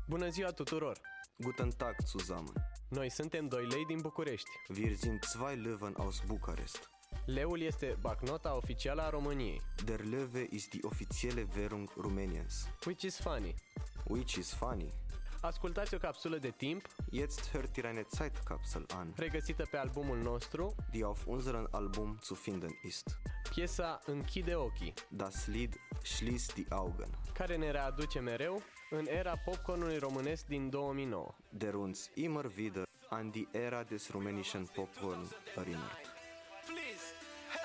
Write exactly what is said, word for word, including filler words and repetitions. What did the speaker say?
Bună ziua tuturor! Guten Tag zusammen. Noi suntem doi lei din București. Wir sind zwei Löwen aus Bukarest. Leul este bancnota oficială a României. Der Löwe ist die offizielle Währung Rumäniens. Which is funny. Which is funny. Ascultați o capsulă de timp Jetzt hört ihr eine Zeitkapsel an, regăsită pe albumul nostru, die auf unserem Album zu finden ist. piesa Închide ochii, Das Lied Schließ die Augen, care ne readuce mereu în era popcornului românesc din două mii nouă. der uns immer wieder an die Ära des rumänischen Popcorn erinnert.